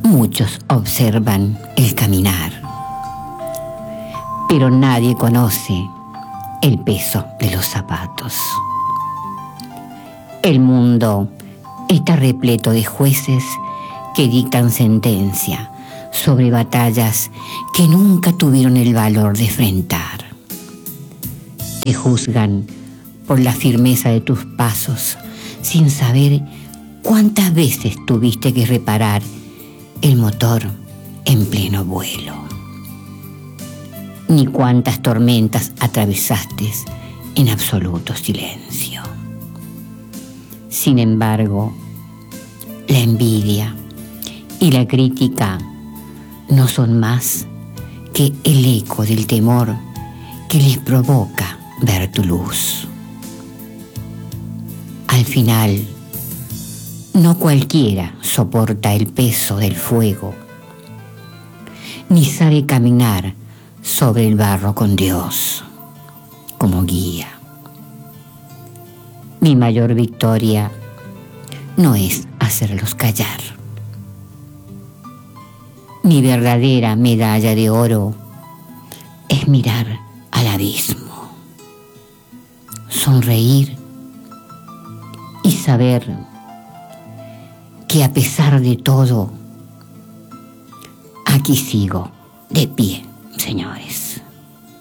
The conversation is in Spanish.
Muchos observan el caminar, pero nadie conoce el peso de los zapatos. El mundo está repleto de jueces que dictan sentencia sobre batallas que nunca tuvieron el valor de enfrentar. Te juzgan por la firmeza de tus pasos sin saber cuántas veces tuviste que reparar el motor en pleno vuelo, ni cuántas tormentas atravesaste en absoluto silencio. Sin embargo, la envidia y la crítica no son más que el eco del temor que les provoca ver tu luz. Al final, no cualquiera soporta el peso del fuego, ni sabe caminar sobre el barro con Dios como guía. Mi mayor victoria no es hacerlos callar. Mi verdadera medalla de oro es mirar al abismo, sonreír y saber que a pesar de todo, aquí sigo de pie, señores.